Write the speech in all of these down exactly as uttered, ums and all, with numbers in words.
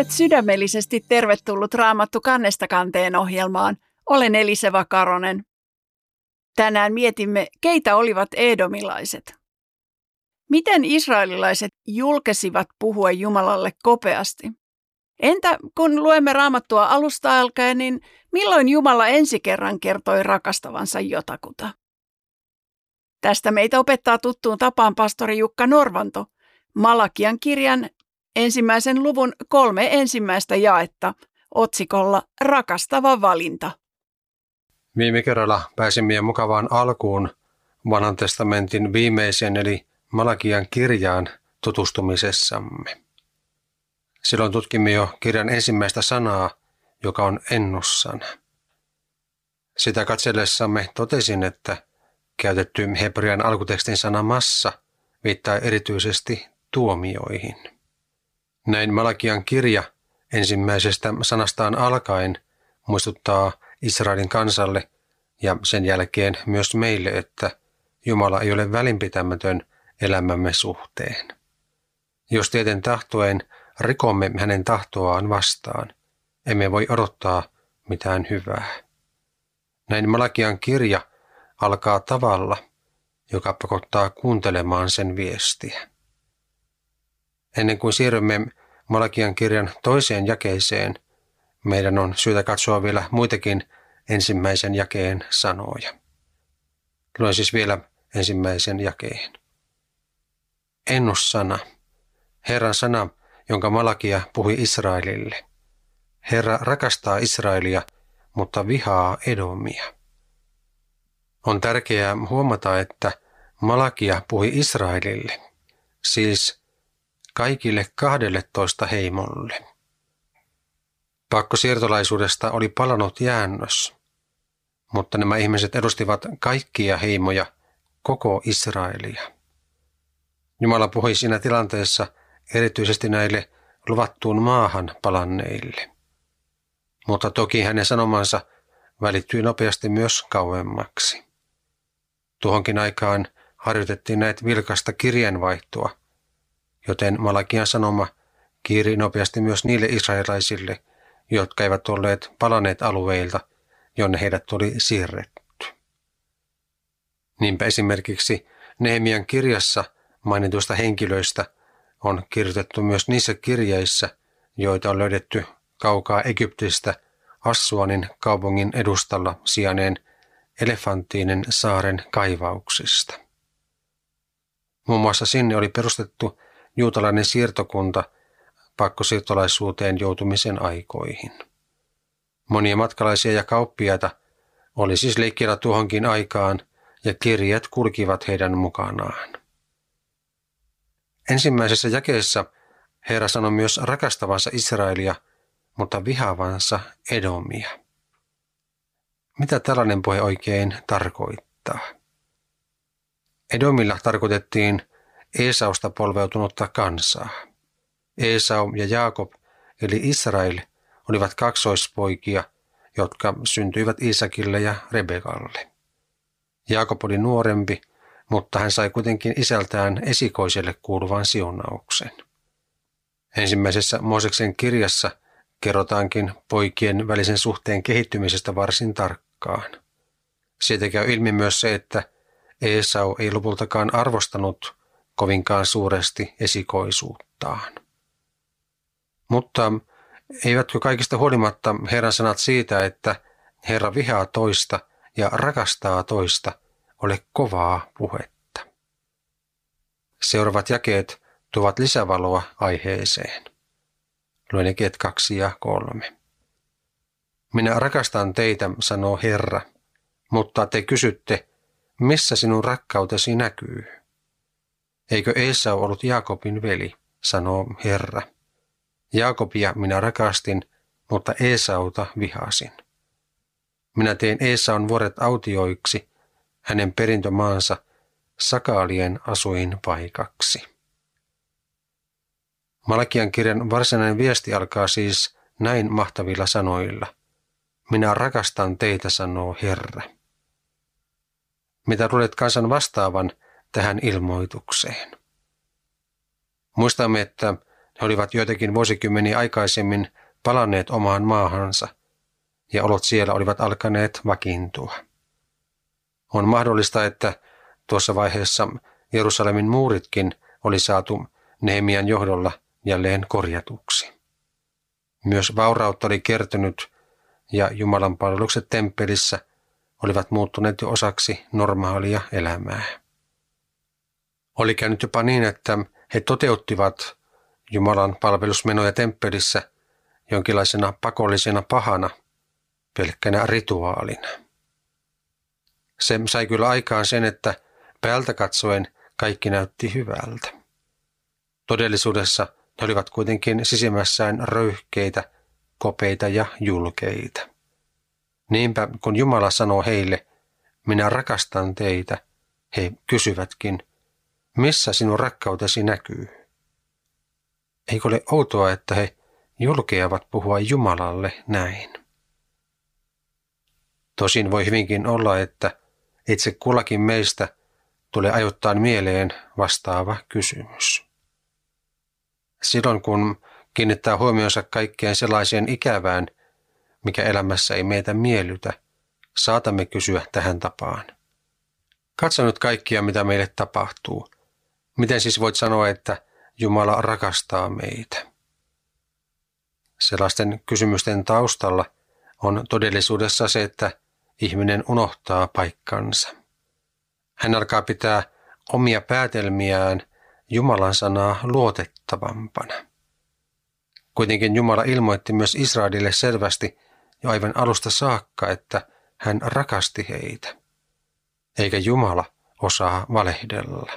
Olet sydämellisesti tervetullut Raamattu kannesta kanteen ohjelmaan. Olen Eliseva Karonen. Tänään mietimme, keitä olivat edomilaiset. Miten israelilaiset julkesivat puhua Jumalalle kopeasti? Entä kun luemme Raamattua alusta alkaen, niin milloin Jumala ensi kerran kertoi rakastavansa jotakuta? Tästä meitä opettaa tuttuun tapaan pastori Jukka Norvanto, Malakian kirjan ensimmäisen luvun kolme ensimmäistä jaetta otsikolla Rakastava valinta. Viime kerralla pääsimme jo mukavaan alkuun Vanhan testamentin viimeiseen eli Malakian kirjaan tutustumisessamme. Silloin tutkimme jo kirjan ensimmäistä sanaa, joka on ennussana. Sitä katsellessamme totesin, että käytetty hebrean alkutekstin sana massa viittaa erityisesti tuomioihin. Näin Malakian kirja ensimmäisestä sanastaan alkaen muistuttaa Israelin kansalle ja sen jälkeen myös meille, että Jumala ei ole välinpitämätön elämämme suhteen. Jos tieten tahtoen rikomme hänen tahtoaan vastaan, emme voi odottaa mitään hyvää. Näin Malakian kirja alkaa tavalla, joka pakottaa kuuntelemaan sen viestiä. Ennen kuin siirrymme Malakian kirjan toiseen jakeeseen, meidän on syytä katsoa vielä muitakin ensimmäisen jakeen sanoja. Luen siis vielä ensimmäisen jakeen. Ennussana, Herran sana, jonka Malakia puhui Israelille. Herra rakastaa Israelia, mutta vihaa Edomia. On tärkeää huomata, että Malakia puhui Israelille, siis kaikille kahdelletoista heimolle. Pakkosiirtolaisuudesta oli palannut jäännös, mutta nämä ihmiset edustivat kaikkia heimoja, koko Israelia. Jumala puhui siinä tilanteessa erityisesti näille luvattuun maahan palanneille. Mutta toki hänen sanomansa välittyi nopeasti myös kauemmaksi. Tuohonkin aikaan harjoitettiin näitä vilkasta kirjeenvaihtoa, joten Malakian sanoma kiiri nopeasti myös niille israelaisille, jotka eivät olleet palanneet alueilta, jonne heidät oli siirretty. Niinpä esimerkiksi Nehemian kirjassa mainituista henkilöistä on kirjoitettu myös niissä kirjeissä, joita on löydetty kaukaa Egyptistä Assuanin kaupungin edustalla sijainneen Elefantiinen saaren kaivauksista. Muun muassa sinne oli perustettu juutalainen siirtokunta pakkosiirtolaisuuteen joutumisen aikoihin. Monia matkalaisia ja kauppiaita oli siis liikkeellä tuohonkin aikaan ja kirjat kulkivat heidän mukanaan. Ensimmäisessä jakeessa Herra sanoi myös rakastavansa Israelia, mutta vihaavansa Edomia. Mitä tällainen puhe oikein tarkoittaa? Edomilla tarkoitettiin Eesausta polveutunutta kansaa. Esau ja Jaakob eli Israel olivat kaksoispoikia, jotka syntyivät Iisakille ja Rebekalle. Jaakob oli nuorempi, mutta hän sai kuitenkin isältään esikoiselle kuuluvan siunauksen. Ensimmäisessä Mooseksen kirjassa kerrotaankin poikien välisen suhteen kehittymisestä varsin tarkkaan. Siitä käy ilmi myös se, että Esau ei lopultakaan arvostanut kovinkaan suuresti esikoisuuttaan. Mutta eivätkö kaikista huolimatta Herran sanat siitä, että Herra vihaa toista ja rakastaa toista, ole kovaa puhetta? Seuraavat jakeet tuovat lisävaloa aiheeseen. Luen jakeet kaksi ja kolme. Minä rakastan teitä, sanoo Herra, mutta te kysytte, missä sinun rakkautesi näkyy? Eikö Esau ollut Jaakobin veli, sanoo Herra. Jaakobia minä rakastin, mutta Esauta vihasin. Minä tein Esaun vuoret autioiksi, hänen perintömaansa sakaalien asuinpaikaksi. Malakian kirjan varsinainen viesti alkaa siis näin mahtavilla sanoilla. Minä rakastan teitä, sanoo Herra. Mitä luulet kansan vastaavan tähän ilmoitukseen? Muistamme, että He olivat joitakin vuosikymmeniä aikaisemmin palanneet omaan maahansa, ja olot siellä olivat alkaneet vakiintua. On mahdollista, että tuossa vaiheessa Jerusalemin muuritkin oli saatu Nehemian johdolla jälleen korjatuksi. Myös vaurautta oli kertynyt, ja Jumalan palvelukset temppelissä olivat muuttuneet jo osaksi normaalia elämää. Oli käynyt jopa niin, että he toteuttivat Jumalan palvelusmenoja temppelissä jonkinlaisena pakollisena pahana, pelkkänä rituaalina. Se sai kyllä aikaan sen, että päältä katsoen kaikki näytti hyvältä. Todellisuudessa he olivat kuitenkin sisimmässään röyhkeitä, kopeita ja julkeita. Niinpä kun Jumala sanoo heille, minä rakastan teitä, he kysyvätkin, missä sinun rakkautesi näkyy? Eikö ole outoa, että he julkeavat puhua Jumalalle näin? Tosin voi hyvinkin olla, että itse kullakin meistä tulee ajoittain mieleen vastaava kysymys. Silloin kun kiinnittää huomionsa kaikkeen sellaiseen ikävään, mikä elämässä ei meitä miellytä, saatamme kysyä tähän tapaan. Katso nyt kaikkia, mitä meille tapahtuu. Miten siis voit sanoa, että Jumala rakastaa meitä? Sellaisten kysymysten taustalla on todellisuudessa se, että ihminen unohtaa paikkansa. Hän alkaa pitää omia päätelmiään Jumalan sanaa luotettavampana. Kuitenkin Jumala ilmoitti myös Israelille selvästi jo aivan alusta saakka, että hän rakasti heitä. Eikä Jumala osaa valehdella.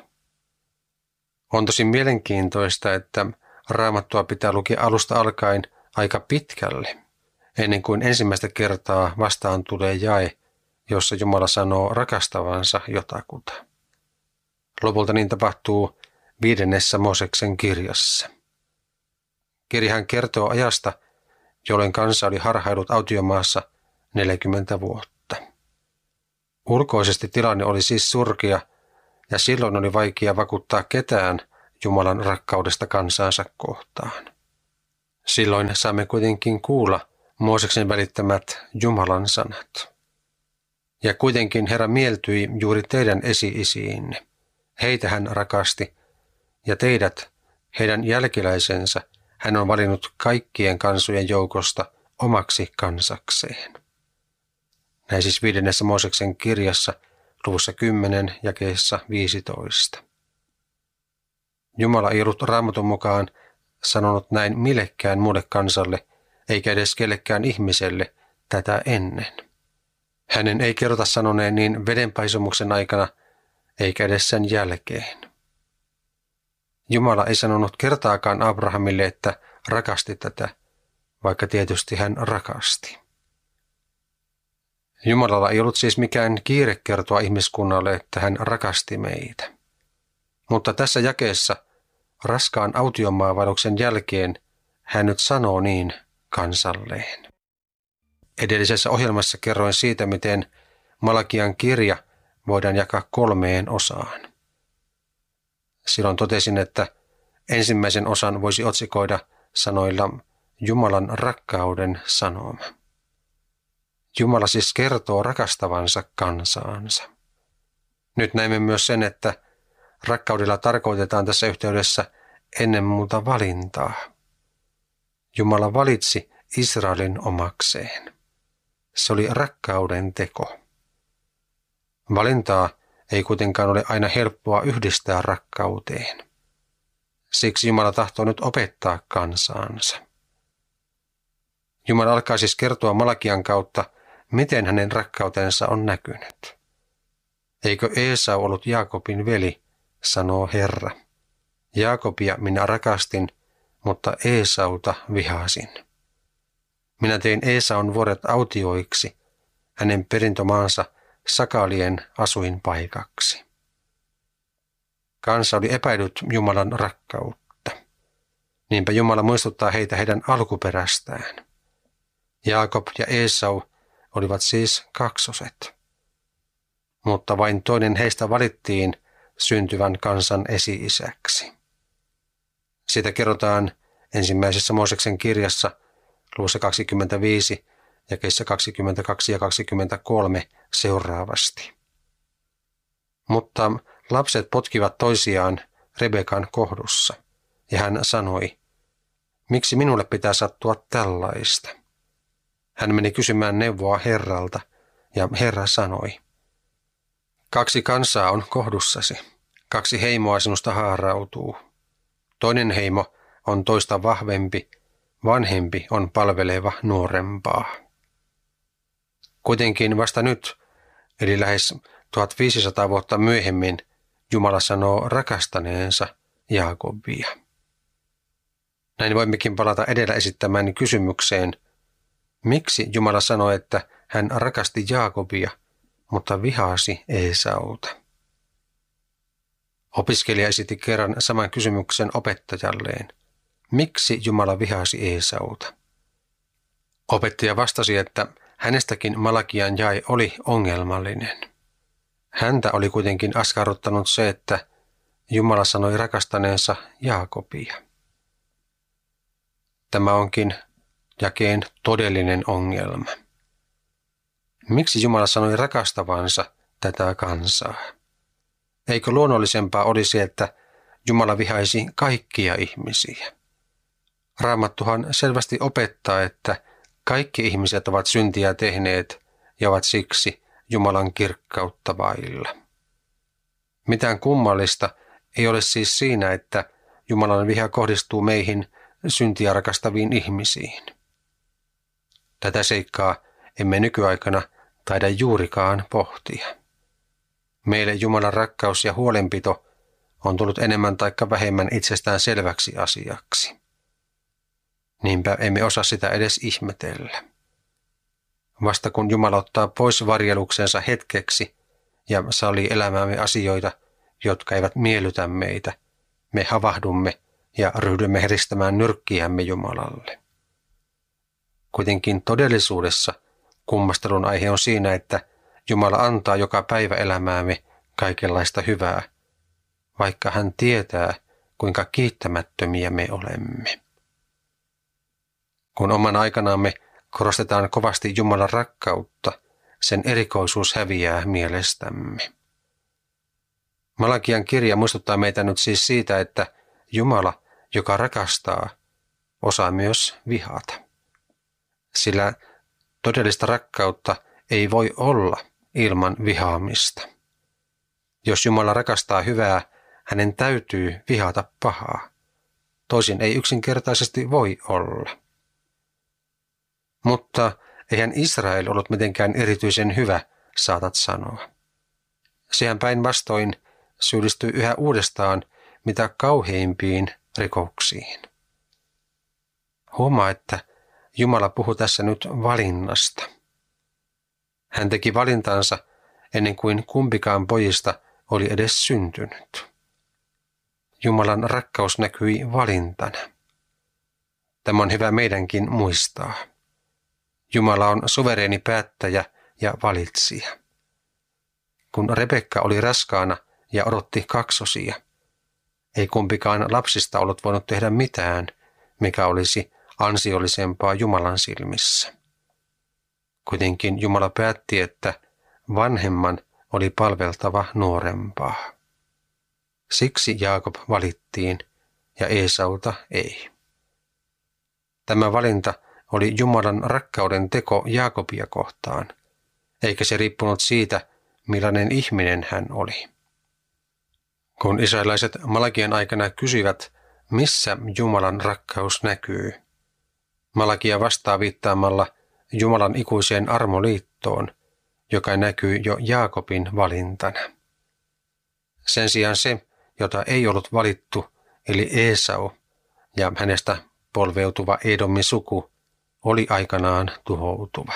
On tosi mielenkiintoista, että Raamattua pitää lukea alusta alkaen aika pitkälle, ennen kuin ensimmäistä kertaa vastaan tulee jae, jossa Jumala sanoo rakastavansa jotakuta. Lopulta niin tapahtuu viidennessä Mooseksen kirjassa. Kirjahan kertoo ajasta, jolloin kansa oli harhailut autiomaassa neljäkymmentä vuotta. Ulkoisesti tilanne oli siis surkea, ja silloin oli vaikea vakuuttaa ketään Jumalan rakkaudesta kansaansa kohtaan. Silloin saamme kuitenkin kuulla Mooseksen välittämät Jumalan sanat. Ja kuitenkin Herra mieltyi juuri teidän esi-isiinne. Heitä hän rakasti, ja teidät, heidän jälkeläisensä, hän on valinnut kaikkien kansojen joukosta omaksi kansakseen. Näin siis viidennessä Mooseksen kirjassa, luvussa kymmenen, jakeessa viisitoista. Jumala ei ollut Raamatun mukaan sanonut näin millekään muulle kansalle, eikä edes kellekään ihmiselle tätä ennen. Hänen ei kerrota sanoneen niin vedenpaisumuksen aikana, eikä edes sen jälkeen. Jumala ei sanonut kertaakaan Abrahamille, että rakasti tätä, vaikka tietysti hän rakasti. Jumalalla ei ollut siis mikään kiire kertoa ihmiskunnalle, että hän rakasti meitä. Mutta tässä jakeessa raskaan autiomaavaelluksen jälkeen hän nyt sanoo niin kansalleen. Edellisessä ohjelmassa kerroin siitä, miten Malakian kirja voidaan jakaa kolmeen osaan. Silloin totesin, että ensimmäisen osan voisi otsikoida sanoilla Jumalan rakkauden sanoma. Jumala siis kertoo rakastavansa kansaansa. Nyt näemme myös sen, että rakkaudella tarkoitetaan tässä yhteydessä ennen muuta valintaa. Jumala valitsi Israelin omakseen. Se oli rakkauden teko. Valintaa ei kuitenkaan ole aina helppoa yhdistää rakkauteen. Siksi Jumala tahtoo nyt opettaa kansaansa. Jumala alkaa siis kertoa Malakian kautta, miten hänen rakkautensa on näkynyt. Eikö Eesau ollut Jaakobin veli, sanoo Herra. Jaakobia minä rakastin, mutta Eesauta vihasin. Minä tein Eesaun vuoret autioiksi, hänen perintömaansa sakalien asuinpaikaksi. Kansa oli epäillyt Jumalan rakkautta. Niinpä Jumala muistuttaa heitä heidän alkuperästään. Jaakob ja Eesau olivat siis kaksoset. Mutta vain toinen heistä valittiin syntyvän kansan esi-isäksi. Siitä kerrotaan ensimmäisessä Mooseksen kirjassa luvussa kaksikymmentäviisi jakeissa kaksikymmentäkaksi ja kaksikymmentäkolme seuraavasti. Mutta lapset potkivat toisiaan Rebekan kohdussa, ja hän sanoi, miksi minulle pitää sattua tällaista? Hän meni kysymään neuvoa Herralta, ja Herra sanoi, kaksi kansaa on kohdussasi, kaksi heimoa sinusta haarautuu. Toinen heimo on toista vahvempi, vanhempi on palveleva nuorempaa. Kuitenkin vasta nyt, eli lähes tuhatviisisataa vuotta myöhemmin, Jumala sanoo rakastaneensa Jaakobia. Näin voimmekin palata edellä esittämään kysymykseen, miksi Jumala sanoi, että hän rakasti Jaakobia, mutta vihasi Eesauta. Opiskelija esitti kerran saman kysymyksen opettajalleen. Miksi Jumala vihasi Eesauta? Opettaja vastasi, että hänestäkin Malakian jae oli ongelmallinen. Häntä oli kuitenkin askarruttanut se, että Jumala sanoi rakastaneensa Jaakobia. Tämä onkin jakeen todellinen ongelma. Miksi Jumala sanoi rakastavansa tätä kansaa? Eikö luonnollisempaa olisi, että Jumala vihaisi kaikkia ihmisiä? Raamattuhan selvästi opettaa, että kaikki ihmiset ovat syntiä tehneet ja ovat siksi Jumalan kirkkautta vailla. Mitään kummallista ei ole siis siinä, että Jumalan viha kohdistuu meihin syntiä rakastaviin ihmisiin. Tätä seikkaa emme nykyaikana taida juurikaan pohtia. Meille Jumalan rakkaus ja huolenpito on tullut enemmän taikka vähemmän itsestään selväksi asiaksi. Niinpä emme osaa sitä edes ihmetellä. Vasta kun Jumala ottaa pois varjeluksensa hetkeksi ja sallii elämäämme asioita, jotka eivät miellytä meitä, me havahdumme ja ryhdymme heristämään nyrkkiämme Jumalalle. Kuitenkin todellisuudessa kummastelun aihe on siinä, että Jumala antaa joka päivä elämäämme kaikenlaista hyvää, vaikka hän tietää, kuinka kiittämättömiä me olemme. Kun oman aikanaamme korostetaan kovasti Jumalan rakkautta, sen erikoisuus häviää mielestämme. Malakian kirja muistuttaa meitä nyt siis siitä, että Jumala, joka rakastaa, osaa myös vihata. Sillä todellista rakkautta ei voi olla ilman vihaamista. Jos Jumala rakastaa hyvää, hänen täytyy vihata pahaa. Toisin ei yksinkertaisesti voi olla. Mutta eihän Israel ollut mitenkään erityisen hyvä, saatat sanoa. Sehän päinvastoin syyllistyy yhä uudestaan mitä kauheimpiin rikoksiin. Huomaa, että Jumala puhuu tässä nyt valinnasta. Hän teki valintansa ennen kuin kumpikaan pojista oli edes syntynyt. Jumalan rakkaus näkyi valintana. Tämä on hyvä meidänkin muistaa. Jumala on suvereeni päättäjä ja valitsija. Kun Rebekka oli raskaana ja odotti kaksosia, ei kumpikaan lapsista ollut voinut tehdä mitään, mikä olisi ansiollisempaa Jumalan silmissä. Kuitenkin Jumala päätti, että vanhemman oli palveltava nuorempaa. Siksi Jaakob valittiin ja Eesauta ei. Tämä valinta oli Jumalan rakkauden teko Jaakobia kohtaan, eikä se riippunut siitä, millainen ihminen hän oli. Kun israelaiset Malakian aikana kysyvät, missä Jumalan rakkaus näkyy, Malakia vastaa viittaamalla Jumalan ikuiseen armoliittoon, joka näkyy jo Jaakobin valintana. Sen sijaan se, jota ei ollut valittu, eli Eesau ja hänestä polveutuva Edomin suku, oli aikanaan tuhoutuva.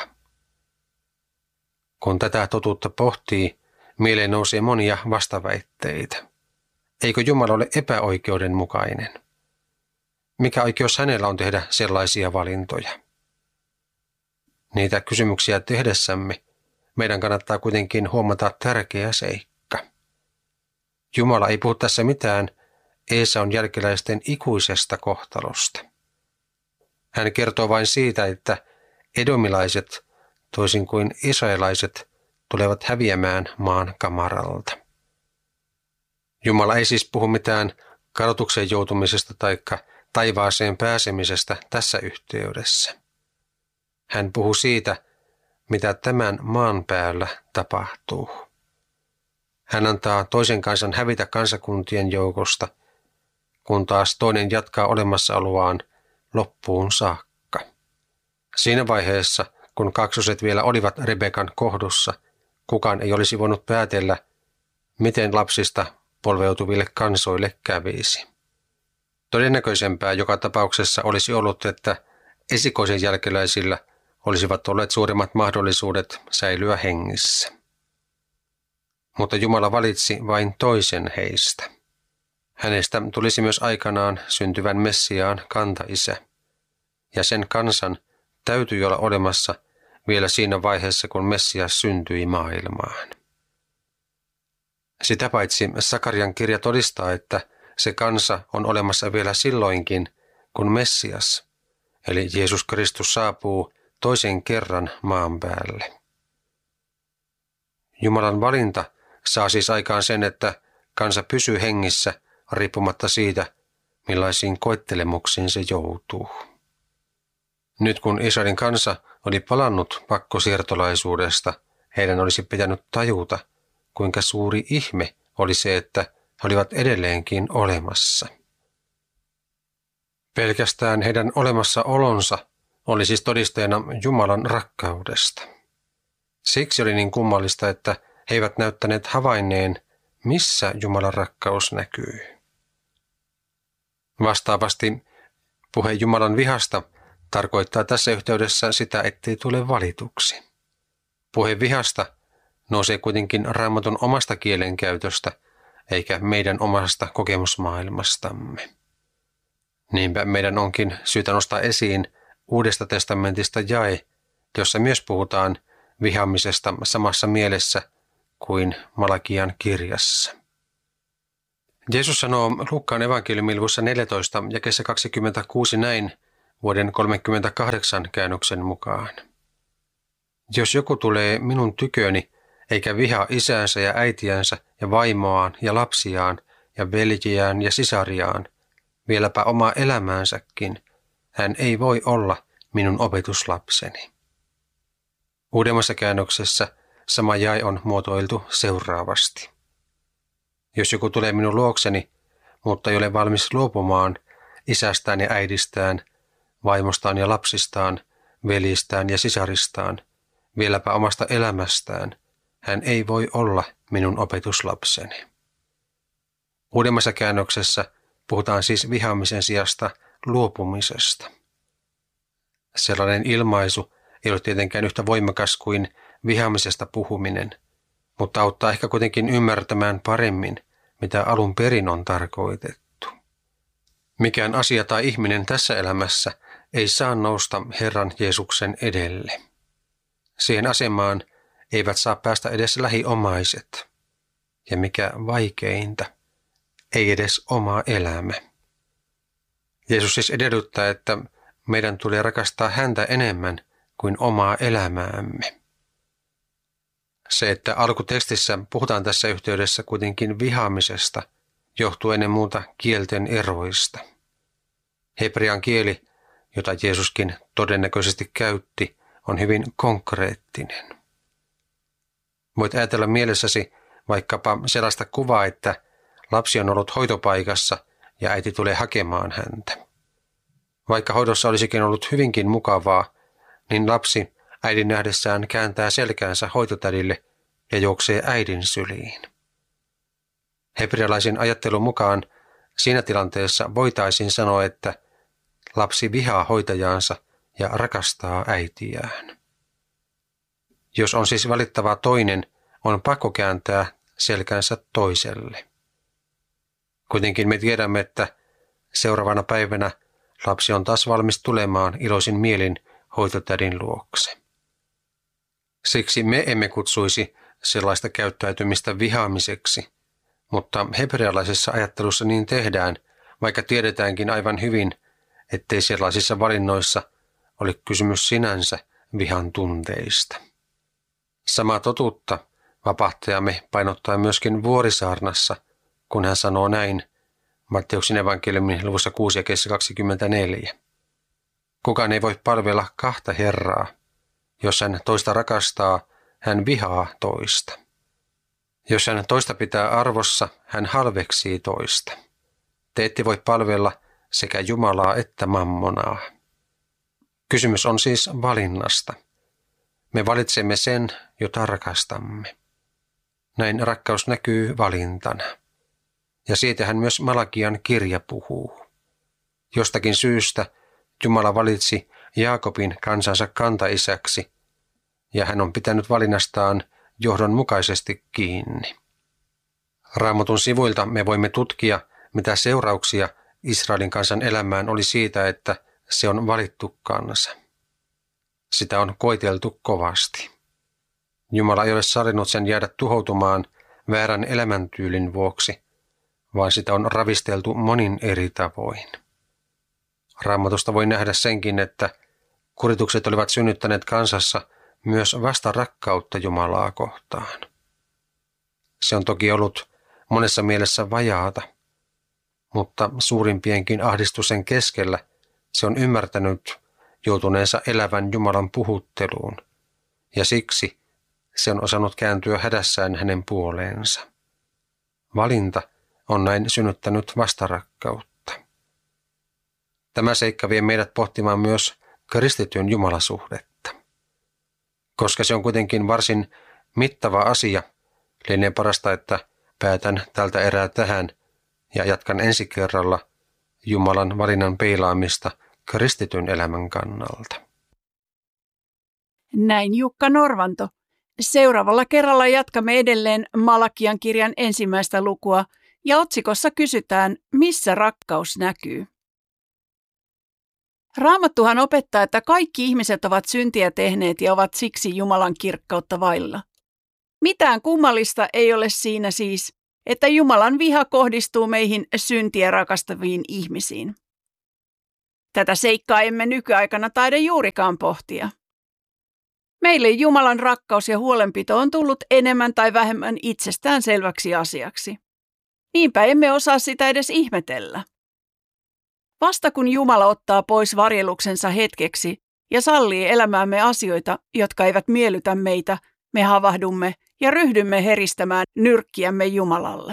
Kun tätä totuutta pohtii, mieleen nousee monia vastaväitteitä. Eikö Jumala ole epäoikeudenmukainen? Mikä oikeus hänellä on tehdä sellaisia valintoja? Niitä kysymyksiä tehdessämme meidän kannattaa kuitenkin huomata tärkeä seikka. Jumala ei puhu tässä mitään Eesaun jälkeläisten ikuisesta kohtalosta. Hän kertoo vain siitä, että edomilaiset, toisin kuin israelaiset, tulevat häviämään maan kamaralta. Jumala ei siis puhu mitään kadotukseen joutumisesta tai taivaaseen pääsemisestä tässä yhteydessä. Hän puhuu siitä, mitä tämän maan päällä tapahtuu. Hän antaa toisen kansan hävitä kansakuntien joukosta, kun taas toinen jatkaa olemassaoloaan loppuun saakka. Siinä vaiheessa, kun kaksoset vielä olivat Rebekan kohdussa, kukaan ei olisi voinut päätellä, miten lapsista polveutuville kansoille kävisi. Todennäköisempää joka tapauksessa olisi ollut, että esikoisen jälkeläisillä olisivat olleet suuremmat mahdollisuudet säilyä hengissä. Mutta Jumala valitsi vain toisen heistä. Hänestä tulisi myös aikanaan syntyvän Messiaan kantaisä, ja sen kansan täytyi olla olemassa vielä siinä vaiheessa, kun Messias syntyi maailmaan. Sitä paitsi Sakarian kirja todistaa, että se kansa on olemassa vielä silloinkin, kun Messias, eli Jeesus Kristus, saapuu toisen kerran maan päälle. Jumalan valinta saa siis aikaan sen, että kansa pysyy hengissä riippumatta siitä, millaisiin koettelemuksiin se joutuu. Nyt kun Israelin kansa oli palannut pakkosiirtolaisuudesta, heidän olisi pitänyt tajuta, kuinka suuri ihme oli se, että he olivat edelleenkin olemassa. Pelkästään heidän olemassaolonsa oli siis todisteena Jumalan rakkaudesta. Siksi oli niin kummallista, että he eivät näyttäneet havainneen, missä Jumalan rakkaus näkyy. Vastaavasti puhe Jumalan vihasta tarkoittaa tässä yhteydessä sitä, ettei tule valituksi. Puhe vihasta nousee kuitenkin Raamatun omasta kielenkäytöstä, eikä meidän omasta kokemusmaailmastamme. Niinpä meidän onkin syytä nostaa esiin Uudesta testamentista jae, jossa myös puhutaan vihaamisesta samassa mielessä kuin Malakian kirjassa. Jeesus sanoo Luukkaan evankeliumin luvussa neljätoista jakeessa kaksikymmentäkuusi näin vuoden kolmekymmentäkahdeksan käännöksen mukaan. Jos joku tulee minun tyköni, eikä vihaa isäänsä ja äitiänsä ja vaimoaan ja lapsiaan ja veljiään ja sisariaan, vieläpä omaa elämäänsäkin, hän ei voi olla minun opetuslapseni. Uudemmassa käännöksessä sama jae on muotoiltu seuraavasti. Jos joku tulee minun luokseni, mutta ei ole valmis luopumaan isästään ja äidistään, vaimostaan ja lapsistaan, veljistään ja sisaristaan, vieläpä omasta elämästään, hän ei voi olla minun opetuslapseni. Uudemmassa käännöksessä puhutaan siis vihaamisen sijasta luopumisesta. Sellainen ilmaisu ei ole tietenkään yhtä voimakas kuin vihaamisesta puhuminen, mutta auttaa ehkä kuitenkin ymmärtämään paremmin, mitä alun perin on tarkoitettu. Mikään asia tai ihminen tässä elämässä ei saa nousta Herran Jeesuksen edelle. Siihen asemaan eivät saa päästä edes lähiomaiset. Ja mikä vaikeinta, ei edes oma elämä. Jeesus siis edellyttää, että meidän tulee rakastaa häntä enemmän kuin omaa elämäämme. Se, että alkutekstissä puhutaan tässä yhteydessä kuitenkin vihaamisesta, johtuu ennen muuta kielten eroista. Hebrean kieli, jota Jeesuskin todennäköisesti käytti, on hyvin konkreettinen. Voit ajatella mielessäsi vaikkapa sellaista kuvaa, että lapsi on ollut hoitopaikassa ja äiti tulee hakemaan häntä. Vaikka hoidossa olisikin ollut hyvinkin mukavaa, niin lapsi äidin nähdessään kääntää selkäänsä hoitotädille ja juoksee äidin syliin. Hebrealaisen ajattelun mukaan siinä tilanteessa voitaisiin sanoa, että lapsi vihaa hoitajaansa ja rakastaa äitiään. Jos on siis valittava toinen, on pakko kääntää selkänsä toiselle. Kuitenkin me tiedämme, että seuraavana päivänä lapsi on taas valmis tulemaan iloisin mielin hoitotädin luokse. Siksi me emme kutsuisi sellaista käyttäytymistä vihaamiseksi, mutta hebrealaisessa ajattelussa niin tehdään, vaikka tiedetäänkin aivan hyvin, ettei sellaisissa valinnoissa oli kysymys sinänsä vihan tunteista. Samaa totuutta vapahtajamme painottaa myöskin Vuorisaarnassa, kun hän sanoo näin Matteuksen evankeliumin luvussa kuusi ja kaksikymmentäneljä. Kukaan ei voi palvella kahta Herraa. Jos hän toista rakastaa, hän vihaa toista. Jos hän toista pitää arvossa, hän halveksii toista. Te ette voi palvella sekä Jumalaa että mammonaa. Kysymys on siis valinnasta. Me valitsemme sen, jota rakastamme. Näin rakkaus näkyy valintana. Ja siitähän myös Malakian kirja puhuu. Jostakin syystä Jumala valitsi Jaakobin kansansa kantaisäksi, ja hän on pitänyt valinnastaan johdonmukaisesti kiinni. Raamatun sivuilta me voimme tutkia, mitä seurauksia Israelin kansan elämään oli siitä, että se on valittu kansa. Sitä on koeteltu kovasti. Jumala ei ole sallinut sen jäädä tuhoutumaan väärän elämäntyylin vuoksi, vaan sitä on ravisteltu monin eri tavoin. Raamatusta voi nähdä senkin, että kuritukset olivat synnyttäneet kansassa myös vasta rakkautta Jumalaa kohtaan. Se on toki ollut monessa mielessä vajaata, mutta suurimpienkin ahdistusten keskellä se on ymmärtänyt joutuneensa elävän Jumalan puhutteluun, ja siksi se on osannut kääntyä hädässään hänen puoleensa. Valinta on näin synnyttänyt vastarakkautta. Tämä seikka vie meidät pohtimaan myös kristityn jumalasuhdetta. Koska se on kuitenkin varsin mittava asia, lienee parasta, että päätän tältä erää tähän ja jatkan ensi kerralla Jumalan valinnan peilaamista kristityn elämän kannalta. Näin Jukka Norvanto. Seuraavalla kerralla jatkamme edelleen Malakian kirjan ensimmäistä lukua ja otsikossa kysytään, missä rakkaus näkyy. Raamattuhan opettaa, että kaikki ihmiset ovat syntiä tehneet ja ovat siksi Jumalan kirkkautta vailla. Mitään kummallista ei ole siinä siis, että Jumalan viha kohdistuu meihin syntiä rakastaviin ihmisiin. Tätä seikkaa emme nykyaikana taida juurikaan pohtia. Meille Jumalan rakkaus ja huolenpito on tullut enemmän tai vähemmän itsestään selväksi asiaksi. Niinpä emme osaa sitä edes ihmetellä. Vasta kun Jumala ottaa pois varjeluksensa hetkeksi ja sallii elämäämme asioita, jotka eivät miellytä meitä, me havahdumme ja ryhdymme heristämään nyrkkiämme Jumalalle.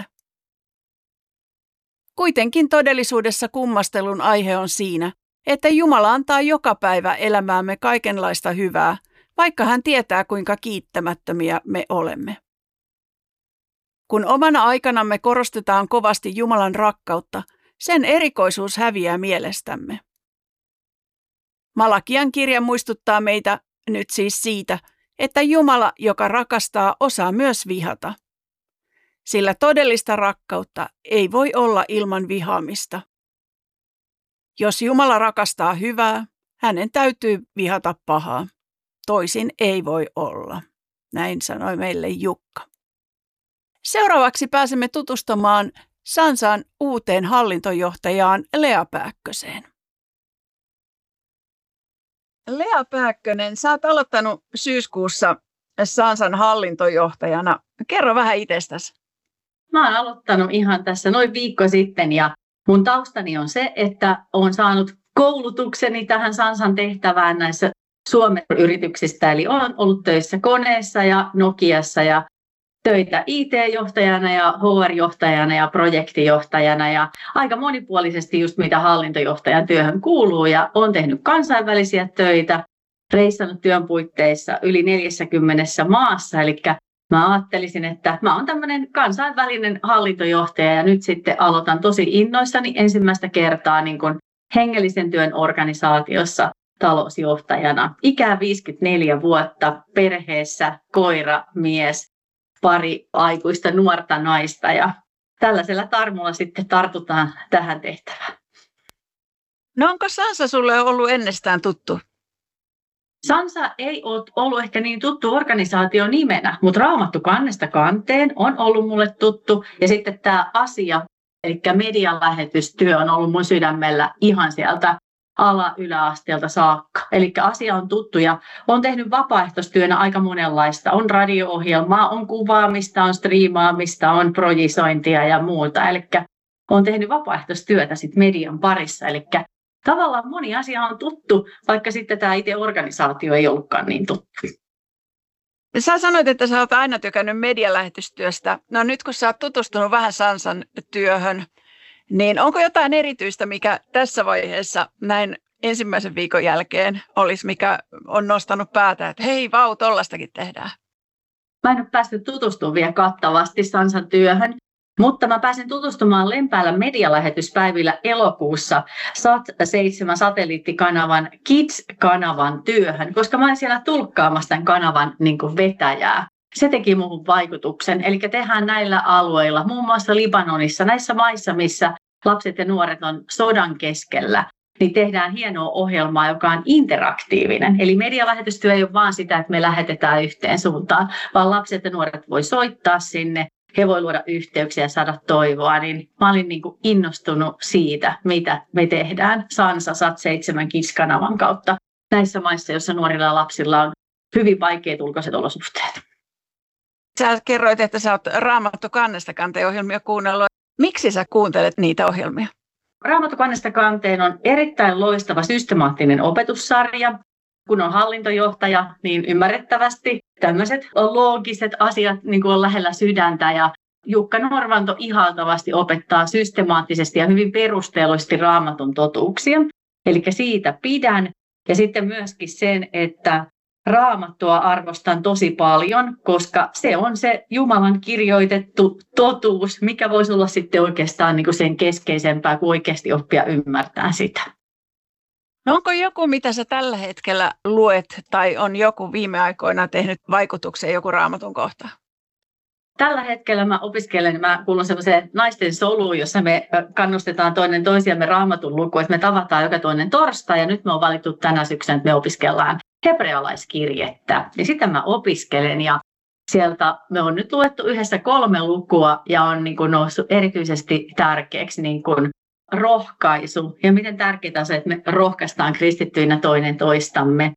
Kuitenkin todellisuudessa kummastelun aihe on siinä, että Jumala antaa joka päivä elämäämme kaikenlaista hyvää, vaikka hän tietää, kuinka kiittämättömiä me olemme. Kun omana aikanamme korostetaan kovasti Jumalan rakkautta, sen erikoisuus häviää mielestämme. Malakian kirja muistuttaa meitä nyt siis siitä, että Jumala, joka rakastaa, osaa myös vihata. Sillä todellista rakkautta ei voi olla ilman vihaamista. Jos Jumala rakastaa hyvää, hänen täytyy vihata pahaa. Toisin ei voi olla. Näin sanoi meille Jukka. Seuraavaksi pääsemme tutustumaan Sansan uuteen hallintojohtajaan Lea Pääkköseen. Lea Pääkkönen, sä oot aloittanut syyskuussa Sansan hallintojohtajana. Kerro vähän itsestäsi. Mä oon aloittanut ihan tässä noin viikko sitten ja mun taustani on se, että olen saanut koulutukseni tähän Sansan tehtävään näissä Suomen yrityksistä. Eli olen ollut töissä Koneessa ja Nokiassa ja töitä I T-johtajana ja H R-johtajana ja projektijohtajana ja aika monipuolisesti just mitä hallintojohtajan työhön kuuluu ja olen tehnyt kansainvälisiä töitä, reissannut työn puitteissa yli neljässäkymmenessä maassa, eli mä ajattelisin, että mä oon tämmöinen kansainvälinen hallintojohtaja ja nyt sitten aloitan tosi innoissani ensimmäistä kertaa niin kuin hengellisen työn organisaatiossa talousjohtajana. Ikää viisikymmentäneljä vuotta, perheessä, koira, mies, pari aikuista nuorta naista ja tällaisella tarmolla sitten tartutaan tähän tehtävään. No onko Sansa sulle ollut ennestään tuttu? Sansa ei ole ollut ehkä niin tuttu organisaatio nimenä, mutta Raamattu kannesta kanteen on ollut mulle tuttu. Ja sitten tämä asia, eli median lähetystyö on ollut mun sydämellä ihan sieltä ala-yläasteelta saakka. Eli asia on tuttu ja olen tehnyt vapaaehtoistyönä aika monenlaista. On radio-ohjelmaa, on kuvaamista, on striimaamista, on projisointia ja muuta. Eli olen tehnyt vapaaehtoistyötä sit median parissa. Eli tavallaan moni asia on tuttu, vaikka sitten tämä itse organisaatio ei ollutkaan niin tuttu. Sä sanoit, että sä oot aina tykännyt medialähetystyöstä. No nyt kun sä oot tutustunut vähän Sansan työhön, niin onko jotain erityistä, mikä tässä vaiheessa näin ensimmäisen viikon jälkeen olisi, mikä on nostanut päätä, että hei vau, tollastakin tehdään? Mä en ole päässyt tutustumaan vielä kattavasti Sansan työhön, mutta mä pääsin tutustumaan Lempäälän medialähetyspäivillä elokuussa Sat seitsemän satelliittikanavan Kids-kanavan työhön, koska mä olin siellä tulkkaamassa tämän kanavan niin kuin vetäjää. Se teki muuhun vaikutuksen, eli tehdään näillä alueilla, muun muassa Libanonissa, näissä maissa, missä lapset ja nuoret on sodan keskellä, niin tehdään hienoa ohjelmaa, joka on interaktiivinen. Eli medialähetystyö ei ole vaan sitä, että me lähetetään yhteen suuntaan, vaan lapset ja nuoret voi soittaa sinne, he voi luoda yhteyksiä ja saada toivoa. Niin mä olin niin kuin innostunut siitä, mitä me tehdään Sansa Sat seitsemän Kids-kanavan kautta näissä maissa, joissa nuorilla ja lapsilla on hyvin vaikeat ulkoiset olosuhteet. Sä kerroit, että sä oot Raamattu kannesta kanteen ohjelmia kuunnellut. Miksi sä kuuntelet niitä ohjelmia? Raamattu kannesta kanteen on erittäin loistava systemaattinen opetussarja. Kun on hallintojohtaja, niin ymmärrettävästi tämmöiset loogiset asiat niin kuin on lähellä sydäntä. Ja Jukka Norvanto ihaltavasti opettaa systemaattisesti ja hyvin perusteellisesti Raamatun totuuksia. Eli siitä pidän. Ja sitten myöskin sen, että Raamattua arvostan tosi paljon, koska se on se Jumalan kirjoitettu totuus, mikä voisi olla sitten oikeastaan niin kuin sen keskeisempää kuin oikeasti oppia ymmärtää sitä. No onko joku, mitä sä tällä hetkellä luet, tai on joku viime aikoina tehnyt vaikutuksen joku Raamatun kohta? Tällä hetkellä mä opiskelen, mä kuulun semmoiseen naisten soluun, jossa me kannustetaan toinen toisiamme Raamatun lukuun, että me tavataan joka toinen torstai, ja nyt me on valittu tänä syksynä, että me opiskellaan hebrealaiskirjettä. Ja sitä mä opiskelen, ja sieltä me on nyt luettu yhdessä kolme lukua, ja on niin kuin noussut erityisesti tärkeäksi niin kuin rohkaisu. Ja miten tärkeää on se, että me rohkaistaan kristittyinä toinen toistamme.